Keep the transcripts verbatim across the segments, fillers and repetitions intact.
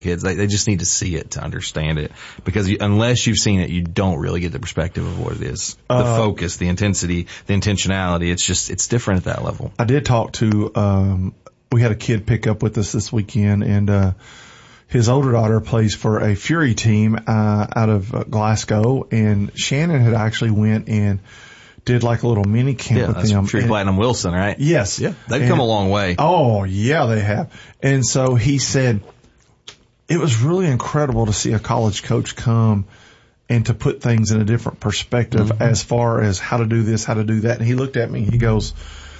kids. They, they just need to see it to understand it, because you, unless you've seen it, you don't really get the perspective of what it is. The uh, focus, the intensity, the intentionality. It's just, it's different at that level. I did talk to, um, we had a kid pick up with us this weekend, and, uh, his older daughter plays for a Fury team, uh, out of uh, Glasgow, and Shannon had actually went and did like a little mini camp yeah, with that's them. Fury Platinum Wilson, right? Yes. Yeah. They've and, come a long way. Oh, yeah, they have. And so he said, it was really incredible to see a college coach come and to put things in a different perspective mm-hmm. as far as how to do this, how to do that. And he looked at me, he goes,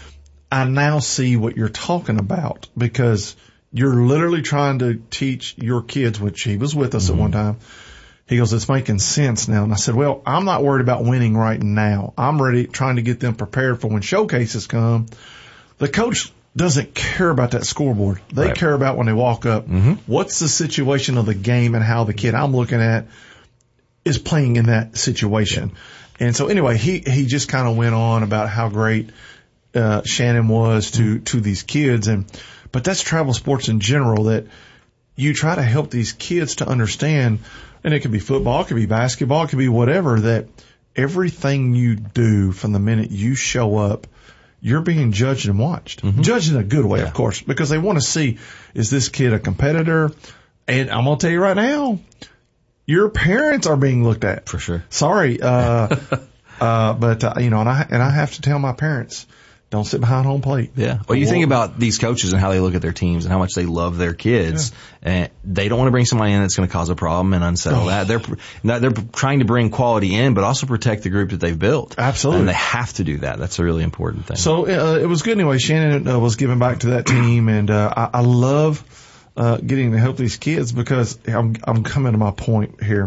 I now see what you're talking about, because you're literally trying to teach your kids, which he was with us mm-hmm. at one time. He goes, it's making sense now. And I said, well, I'm not worried about winning right now. I'm ready, trying to get them prepared for when showcases come. The coach doesn't care about that scoreboard. They right. care about when they walk up. Mm-hmm. What's the situation of the game and how the kid I'm looking at is playing in that situation. Yeah. And so anyway, he, he just kind of went on about how great, uh, Shannon was to, mm-hmm. to these kids. And, but that's travel sports in general, that you try to help these kids to understand, and it could be football, it could be basketball, it could be whatever, that everything you do from the minute you show up, you're being judged and watched. Mm-hmm. Judged in a good way, yeah. of course, because they want to see, is this kid a competitor? And I'm going to tell you right now, your parents are being looked at. For sure. Sorry. Uh, uh, but, uh, you know, and I, and I have to tell my parents, don't sit behind home plate. Yeah. Well, you think about these coaches and how they look at their teams and how much they love their kids, yeah. and they don't want to bring somebody in that's going to cause a problem and unsettle oh. that. They're they're trying to bring quality in, but also protect the group that they've built. Absolutely. And they have to do that. That's a really important thing. So uh, it was good anyway. Shannon uh, was giving back to that team, and uh, I, I love uh, getting to help these kids, because I'm I'm coming to my point here.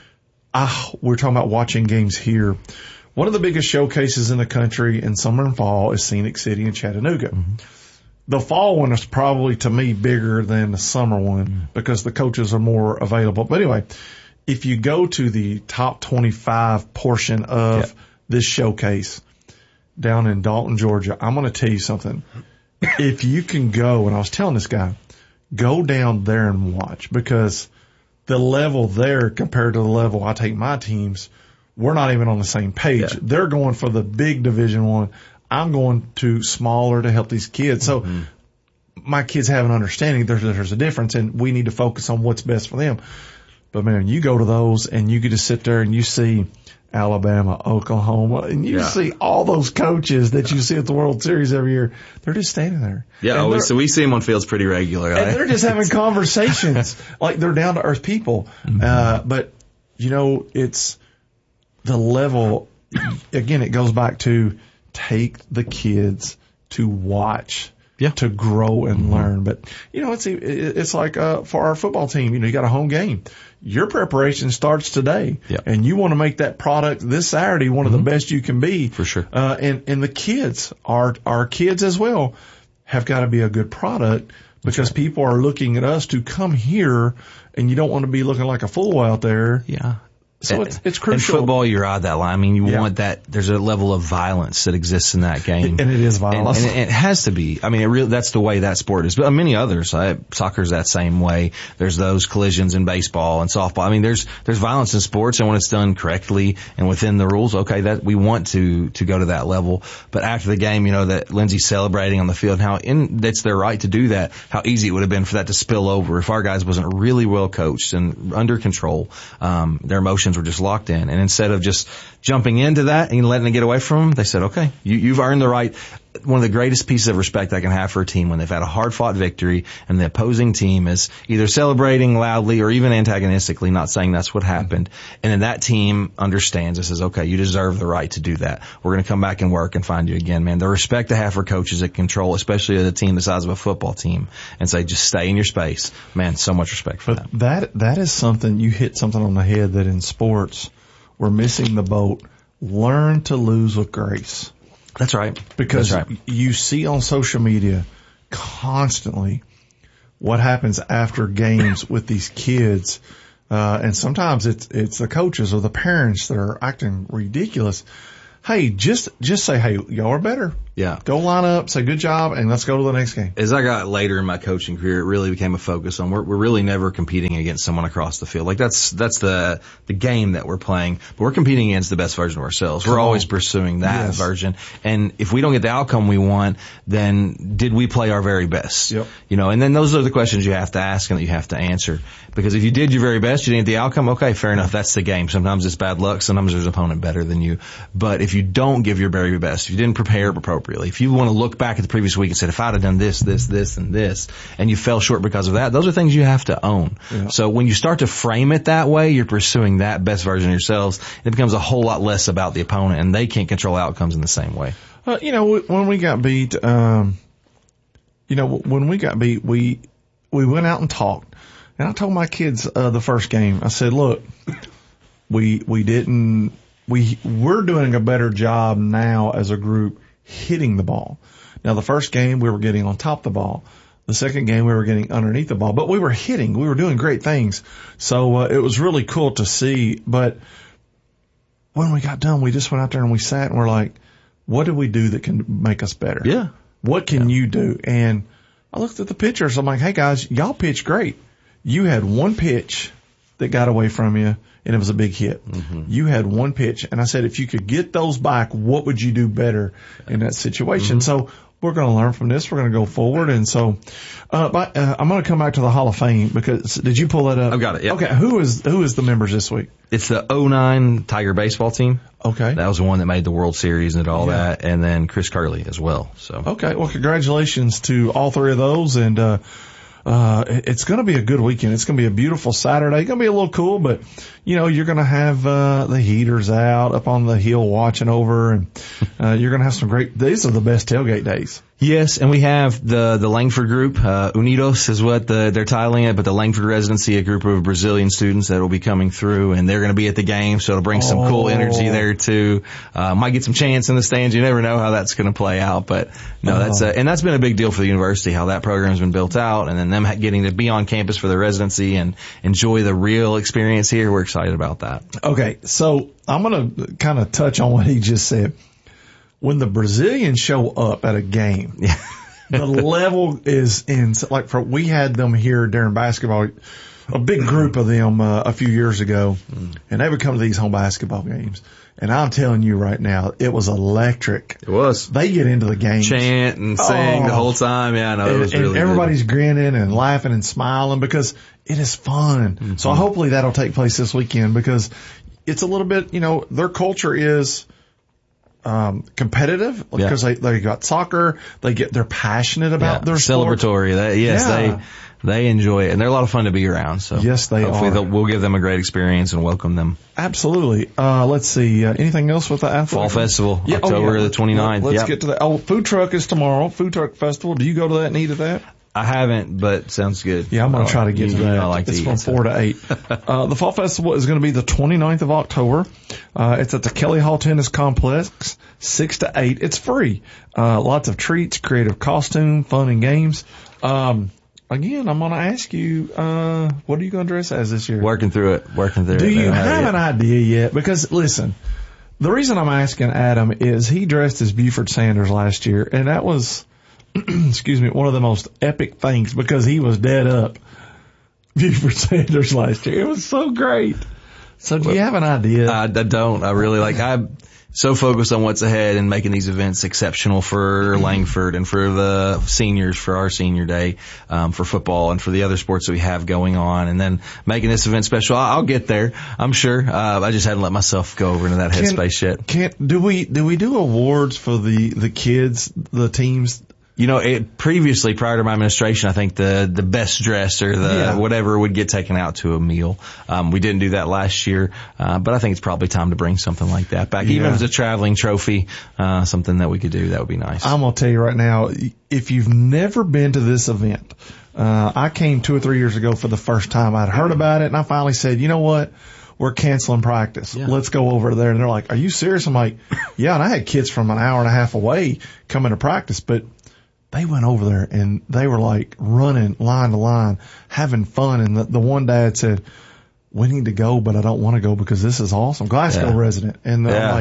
I, we're talking about watching games here. One of the biggest showcases in the country in summer and fall is Scenic City in Chattanooga. Mm-hmm. The fall one is probably, to me, bigger than the summer one mm-hmm. because the coaches are more available. But anyway, if you go to the top twenty-five portion of yep. this showcase down in Dalton, Georgia, I'm going to tell you something. If you can go, and I was telling this guy, go down there and watch, because the level there compared to the level I take my teams, we're not even on the same page. Yeah. They're going for the big Division One. I'm going to smaller to help these kids. So mm-hmm. my kids have an understanding there's, there's a difference, and we need to focus on what's best for them. But man, you go to those and you get to sit there and you see Alabama, Oklahoma, and you yeah. see all those coaches that you see at the World Series every year. They're just standing there. Yeah, oh, so we see them on fields pretty regularly. And they're just having conversations like they're down to earth people. Mm-hmm. Uh, but you know, it's the level, again, it goes back to take the kids to watch, yeah. to grow and mm-hmm. learn. But, you know, it's it's like uh, for our football team, you know, you got a home game. Your preparation starts today, yep. and you want to make that product this Saturday one mm-hmm. of the best you can be. For sure. Uh, and, and the kids, our, our kids as well, have got to be a good product, because okay. people are looking at us to come here, and you don't want to be looking like a fool out there. Yeah. So it's, it's crucial. In football, you're out that line. I mean, you yeah. want that. There's a level of violence that exists in that game. And it is violence. And, and it, it has to be. I mean, it really, that's the way that sport is. But many others, I, soccer's that same way. There's those collisions in baseball and softball. I mean, there's, there's violence in sports, and when it's done correctly and within the rules, okay, that we want to, to go to that level. But after the game, you know, that Lindsay's celebrating on the field, how in, that's their right to do that, how easy it would have been for that to spill over if our guys wasn't really well coached and under control. Um, their emotions were just locked in. And instead of just jumping into that and letting it get away from them, they said, okay, you, you've earned the right. One of the greatest pieces of respect I can have for a team when they've had a hard-fought victory and the opposing team is either celebrating loudly or even antagonistically, not saying that's what happened. And then that team understands and says, okay, you deserve the right to do that. We're going to come back and work and find you again, man. The respect I have for coaches that control, especially at a team the size of a football team, and say, just stay in your space. Man, so much respect for but that. That, that is something, you hit something on the head that in sports, we're missing the boat. Learn to lose with grace. That's right. Because That's right. you see on social media constantly what happens after games with these kids. Uh, and sometimes it's, it's the coaches or the parents that are acting ridiculous. hey, just, just say, hey, y'all are better. Yeah. Go line up, say good job, and let's go to the next game. As I got later in my coaching career, it really became a focus on we're, we're really never competing against someone across the field. Like that's, that's the, the game that we're playing, but we're competing against the best version of ourselves. We're Come always on. pursuing that Yes. version. And if we don't get the outcome we want, then did we play our very best? Yep. You know, and then those are the questions you have to ask and that you have to answer. Because if you did your very best, you didn't get the outcome, okay, fair enough. That's the game. Sometimes it's bad luck. Sometimes there's an opponent better than you. But if you don't give your very best, if you didn't prepare appropriately, if you want to look back at the previous week and said, if I'd have done this, this, this, and this, and you fell short because of that, those are things you have to own. Yeah. So when you start to frame it that way, you're pursuing that best version of yourselves. It becomes a whole lot less about the opponent, and they can't control outcomes in the same way. Uh, you know, when we got beat, um, you know, when we got beat, we, we went out and talked. And I told my kids, uh, the first game, I said, look, we, we didn't, we, we're doing a better job now as a group hitting the ball. Now the first game we were getting on top of the ball. The second game we were getting underneath the ball, but we were hitting, we were doing great things. So, uh, it was really cool to see. But when we got done, we just went out there and we sat and we're like, what do we do that can make us better? Yeah. What can you do? And I looked at the pitchers. I'm like, hey guys, y'all pitched great. You had one pitch that got away from you and it was a big hit. Mm-hmm. You had one pitch. And I said, if you could get those back, what would you do better in that situation? Mm-hmm. So we're going to learn from this. We're going to go forward. And so, uh, but, uh I'm going to come back to the Hall of Fame because did you pull that up? I've got it. Yep. Okay. Who is, who is the members this week? It's the oh nine Tiger baseball team. Okay. That was the one that made the World Series and did all Yeah. that. And then Chris Curley as well. So. Okay. Well, congratulations to all three of those. And, uh, Uh, it's going to be a good weekend. It's going to be a beautiful Saturday. It's going to be a little cool, but you know, you're going to have, uh, the heaters out up on the hill watching over and, uh, you're going to have some great, these are the best tailgate days. Yes, and we have the the Langford group, uh, Unidos is what the, they're titling it, but the Langford residency, a group of Brazilian students that will be coming through, and they're going to be at the game, so it'll bring some oh. cool energy there too. Uh, might get some chants in the stands. You never know how that's going to play out, but no, uh-huh. that's a, and that's been a big deal for the university, how that program's been built out, and then them getting to be on campus for their residency and enjoy the real experience here. We're excited about that. Okay, so I'm going to kind of touch on what he just said. When the Brazilians show up at a game, Yeah. the level is in, like for, we had them here during basketball, a big group of them, uh, a few years ago, mm. and they would come to these home basketball games. And I'm telling you right now, it was electric. It was. They get into the game. Chant and sing oh. the whole time. Yeah, I know. It was and, really and everybody's good. grinning and laughing and smiling because it is fun. Mm-hmm. So hopefully that'll take place this weekend because it's a little bit, you know, their culture is, um, competitive because yeah. they, they got soccer. They get, they're passionate about yeah. their celebratory. Sport. They, yes, yeah. they, they enjoy it and they're a lot of fun to be around. So yes, they hopefully are. We'll give them a great experience and welcome them. Absolutely. Uh, let's see. Uh, anything else with the athletic? Fall Festival, yeah. October oh, yeah. the twenty-ninth. Let's yep. get to that. Oh, food truck is tomorrow. Food truck festival. Do you go to that and eat at that? I haven't, but sounds good. Yeah, I'm going to try to get you, to that. You know, I like it's to from eat, four so. to eight. Uh, the Fall Festival is going to be the twenty-ninth of October. Uh, it's at the Kelly Hall Tennis Complex, six to eight. It's free. Uh, lots of treats, creative costume, fun and games. Um, again, I'm going to ask you, uh, what are you going to dress as this year? Working through it. Working through Do it. Do you have an idea yet? Because listen, the reason I'm asking Adam is he dressed as Buford Sanders last year, and that was, excuse me, one of the most epic things because he was dead up Buford Sanders last year. It was so great. So do you have an idea? I, I don't. I really like, I'm so focused on what's ahead and making these events exceptional for Langford and for the seniors, for our senior day, um, for football and for the other sports that we have going on, and then making this event special. I'll, I'll get there, I'm sure. Uh, I just hadn't let myself go over into that headspace yet. Can't, do we, do we do awards for the, the kids, the teams? You know, it, previously, prior to my administration, I think the, the best dress or the yeah. whatever would get taken out to a meal. Um, we didn't do that last year, uh, but I think it's probably time to bring something like that back. Yeah. Even if it's a traveling trophy, uh, something that we could do, that would be nice. I'm going to tell you right now, if you've never been to this event, uh, I came two or three years ago for the first time. I'd heard about it and I finally said, you know what? We're canceling practice. Yeah. Let's go over there. And they're like, are you serious? I'm like, yeah. And I had kids from an hour and a half away coming to practice, but they went over there and they were like running line to line, having fun. And the, the one dad said, we need to go, but I don't want to go because this is awesome. Glasgow yeah. resident. And they're yeah. like,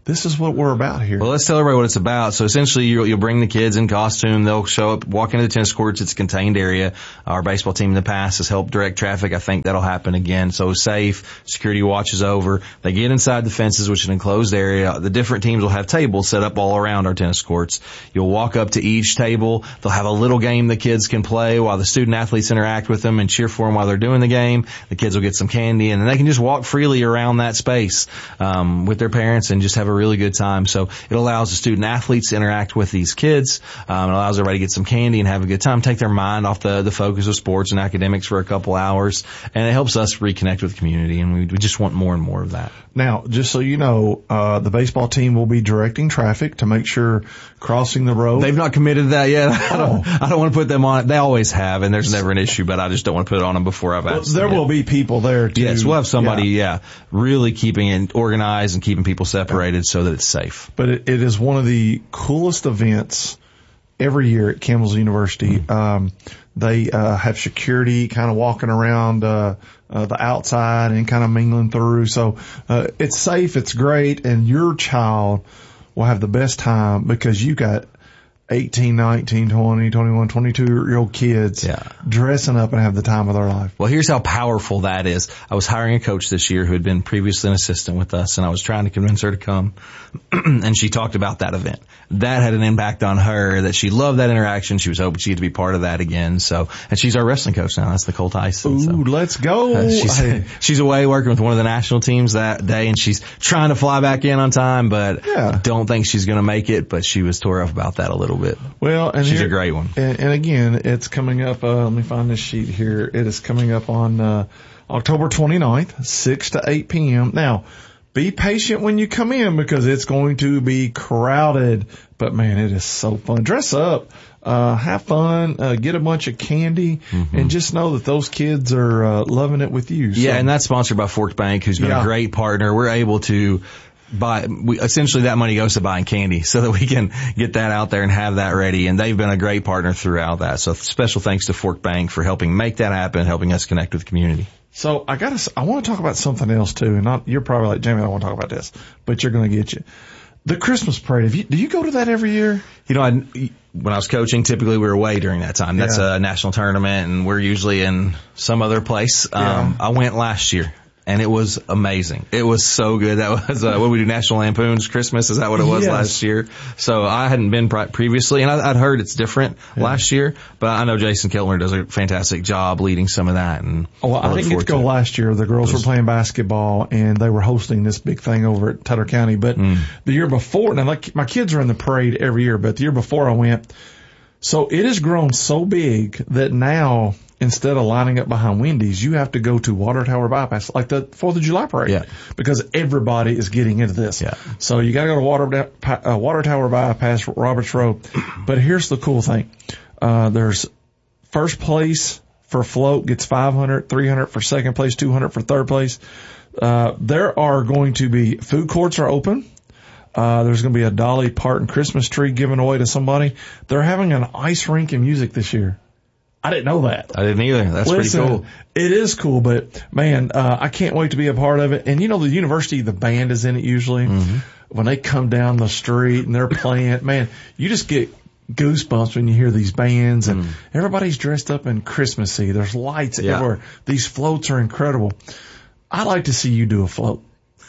this is what we're about here. Well, let's tell everybody what it's about. So essentially, you'll, you'll bring the kids in costume. They'll show up, walk into the tennis courts. It's a contained area. Our baseball team in the past has helped direct traffic. I think that'll happen again. So safe. Security watches over. They get inside the fences, which is an enclosed area. The different teams will have tables set up all around our tennis courts. You'll walk up to each table. They'll have a little game the kids can play while the student athletes interact with them and cheer for them while they're doing the game. The kids will get some candy, and then they can just walk freely around that space um, with their parents and just have a really good time. So it allows the student athletes to interact with these kids. Um, it allows everybody to get some candy and have a good time, take their mind off the, the focus of sports and academics for a couple hours. And it helps us reconnect with the community, and we, we just want more and more of that. Now, just so you know, uh, the baseball team will be directing traffic to make sure crossing the road. They've not committed to that yet. I don't, I don't want to put them on it. They always have, and there's never an issue, but I just don't want to put it on them before I've asked well, there them will yet. be people there too. Yes, we'll have somebody, yeah, yeah really keeping it organized and keeping people separated so that it's safe. But it, it is one of the coolest events every year at Campbell's University. Mm-hmm. Um, they uh, have security kind of walking around uh, uh, the outside and kind of mingling through. So uh, it's safe, it's great, and your child will have the best time because you got eighteen, nineteen, twenty, twenty-one, twenty-two-year-old kids yeah. dressing up and have the time of their life. Well, here's how powerful that is. I was hiring a coach this year who had been previously an assistant with us, and I was trying to convince her to come, and she talked about that event. That had an impact on her, that she loved that interaction. She was hoping she had to be part of that again. So, and she's our wrestling coach now. That's Nicole Tyson. Ooh, so. let's go. Uh, she's, she's away working with one of the national teams that day, and she's trying to fly back in on time, but yeah. I don't think she's going to make it, but she was tore up about that a little bit. Well, and she's here, a great one. And, and again, it's coming up, uh, let me find this sheet here. It is coming up on, uh, October twenty-ninth, six to eight p.m. Now, be patient when you come in because it's going to be crowded, but man, it is so fun. Dress up, uh, have fun, uh, get a bunch of candy, mm-hmm. and just know that those kids are, uh, loving it with you. So. Yeah, and that's sponsored by Fork Bank, who's been yeah. a great partner. We're able to buy, we, essentially that money goes to buying candy so that we can get that out there and have that ready. And they've been a great partner throughout that. So special thanks to Fork Bank for helping make that happen, helping us connect with the community. So I gotta, I want to talk about something else too. And not, you're probably like, Jamie, I don't want to talk about this, but you're going to get you. The Christmas parade. Have you, do you go to that every year? You know, I, when I was coaching, typically we were away during that time. That's yeah. a national tournament and we're usually in some other place. Um, yeah. I went last year. And it was amazing. It was so good. That was, uh, what we do, National Lampoon's Christmas. Is that what it was yes. last year? So I hadn't been pri- previously, and I, I'd heard it's different yeah. last year, but I know Jason Keltner does a fantastic job leading some of that. And oh, well, I, I didn't get to go to last year. The girls was, were playing basketball and they were hosting this big thing over at Tedder County. But mm. the year before, now like my kids are in the parade every year, but the year before I went, so it has grown so big that now, instead of lining up behind Wendy's, you have to go to Water Tower Bypass, like the Fourth of July parade, yeah. because everybody is getting into this. Yeah. So you got to go to Water uh, Water Tower Bypass, Roberts Road. But here's the cool thing: uh, there's first place for float gets five hundred, three hundred for second place, two hundred for third place. Uh, there are going to be food courts are open. Uh, there's going to be a Dolly Parton Christmas tree given away to somebody. They're having an ice rink and music this year. I didn't know that. I didn't either. That's Listen, pretty cool. It is cool, but man, uh, I can't wait to be a part of it. And you know, the university, the band is in it usually. Mm-hmm. When they come down the street and they're playing, man, you just get goosebumps when you hear these bands and mm. everybody's dressed up in Christmassy. There's lights yeah. everywhere. These floats are incredible. I'd like to see you do a float.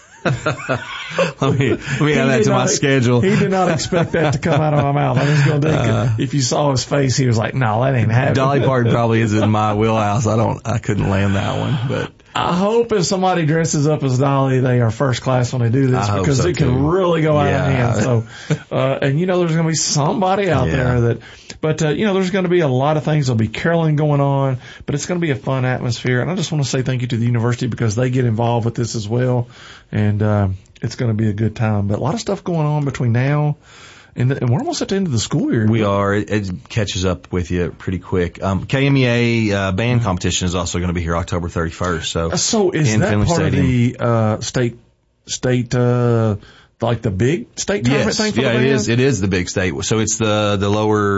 let me, let me add that to my not, schedule. He did not expect that to come out of my mouth. I was going to think, uh, if you saw his face, he was like, no, that ain't happening. Dolly Parton probably is in my wheelhouse. I don't, I couldn't land that one, but. I hope if somebody dresses up as Dolly, they are first class when they do this I because so it can too. really go out yeah. of hand. So, uh, and you know, there's going to be somebody out yeah. there that, but, uh, you know, there's going to be a lot of things. There'll be caroling going on, but it's going to be a fun atmosphere. And I just want to say thank you to the university because they get involved with this as well. And, uh, it's going to be a good time, but a lot of stuff going on between now and, the, and we're almost at the end of the school year. We are. It, it catches up with you pretty quick. Um, K M E A uh, band competition is also going to be here October thirty-first. So, so is in that Finley part Stadium. of the uh, state state uh, like the big state tournament yes. thing? For yeah, the it band? is. It is the big state. So it's the the lower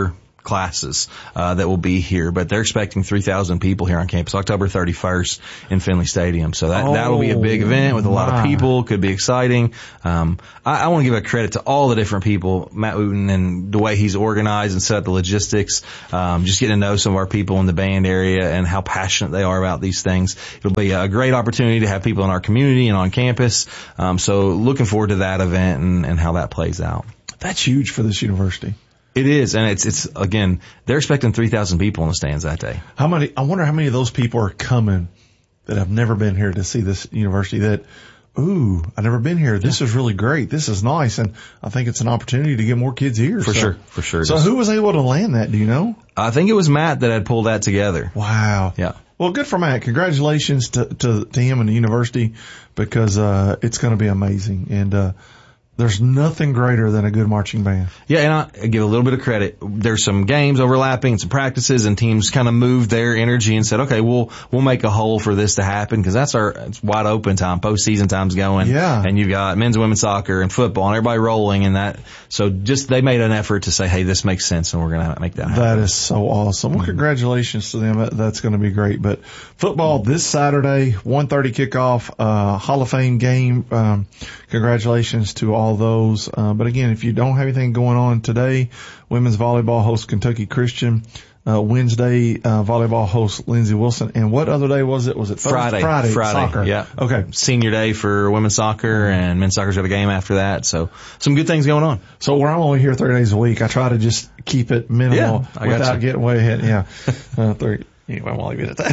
classes uh, that will be here, but they're expecting three thousand people here on campus, October thirty-first in Finley Stadium. So that, oh, that'll be a big event with a lot my. of people. Could be exciting. Um, I, I want to give a credit to all the different people, Matt Wooten, and the way he's organized and set up the logistics. Um, just getting to know some of our people in the band area and how passionate they are about these things. It'll be a great opportunity to have people in our community and on campus. Um, so looking forward to that event and, and how that plays out. That's huge for this university. It is, and it's, it's, again, they're expecting three thousand people in the stands that day. How many, I wonder how many of those people are coming that have never been here to see this university that, ooh, I've never been here. This is really great. This is nice. And I think it's an opportunity to get more kids here. For so, sure, for sure. So who was able to land that? Do you know? I think it was Matt that had pulled that together. Wow. Yeah. Well, good for Matt. Congratulations to, to, to him and the university because, uh, it's going to be amazing. And, uh, there's nothing greater than a good marching band. Yeah, and I give a little bit of credit. There's some games overlapping, some practices, and teams kind of moved their energy and said, okay, we'll we'll make a hole for this to happen because that's our it's wide open time. Postseason time's going. Yeah. And you've got men's and women's soccer and football and everybody rolling and that. So just they made an effort to say, hey, this makes sense and we're going to make that happen. That is so awesome. Well, congratulations to them. That's going to be great. But football this Saturday, one thirty kickoff, uh, Hall of Fame game. Um, congratulations to all those. Uh, but again, if you don't have anything going on today, women's volleyball hosts Kentucky Christian. Uh, Wednesday, uh, volleyball hosts Lindsey Wilson. And what other day was it? Was it Friday? Friday. Friday. Soccer. Yeah. Okay. Senior day for women's soccer and men's soccer's got a game after that. So some good things going on. So where I'm only here three days a week, I try to just keep it minimal Yeah, I without gotcha. getting way ahead. Yeah. uh, three. Anyway, I won't leave it at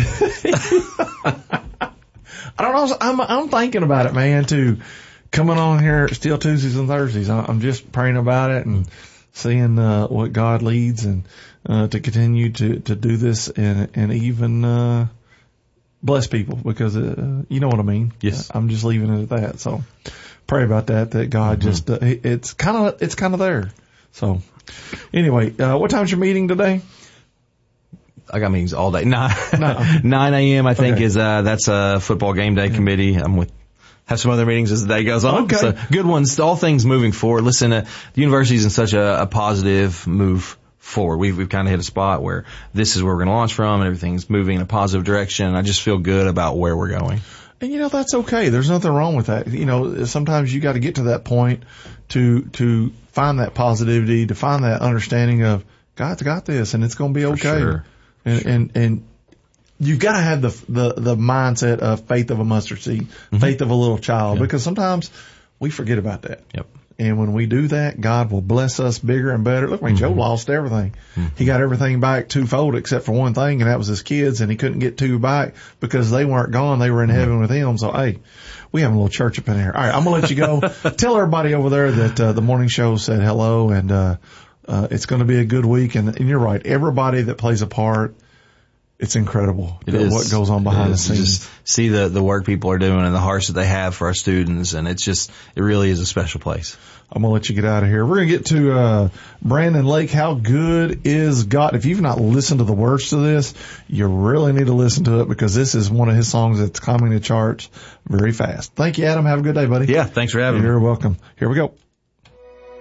that. I don't know. I'm, I'm thinking about it, man, too. Coming on here still Tuesdays and Thursdays. I'm just praying about it and seeing, uh, what God leads and, uh, to continue to, to do this and, and even, uh, bless people because, uh, you know what I mean? Yes. I'm just leaving it at that. So pray about that, that God mm-hmm. just, uh, it's kind of, it's kind of there. So anyway, uh, what time's your meeting today? I got meetings all day. Nine, No. nine a.m. I think Okay. is, uh, that's a football game day committee. I'm with, have some other meetings as the day goes on. Okay. So good ones. All things moving forward. Listen, uh, the university's in such a, a positive move forward. We've, we've kind of hit a spot where this is where we're going to launch from and everything's moving in a positive direction. I just feel good about where we're going. And you know, that's okay. There's nothing wrong with that. You know, sometimes you got to get to that point to, to find that positivity, to find that understanding of God's got this and it's going to be okay. For sure. And, Sure. and, and you got to have the, the, the mindset of faith of a mustard seed, mm-hmm. faith of a little child, Yeah. because sometimes we forget about that. Yep. And when we do that, God will bless us bigger and better. Look, I mean, mm-hmm. Joe lost everything. Mm-hmm. He got everything back twofold except for one thing, and that was his kids, and he couldn't get two back because they weren't gone. They were in mm-hmm. heaven with him. So, hey, we have a little church up in here. All right, I'm going to let you go. Tell everybody over there that uh, the morning show said hello, and uh, uh it's going to be a good week. And, and you're right. Everybody that plays a part, it's incredible It is. what goes on behind the scenes. You just see the, the work people are doing and the hearts that they have for our students, and it's just, it really is a special place. I'm going to let you get out of here. We're going to get to uh Brandon Lake. How good is God? If you've not listened to the words to this, you really need to listen to it because this is one of his songs that's climbing the charts very fast. Thank you, Adam. Have a good day, buddy. Yeah, thanks for having me. You're welcome. Here we go.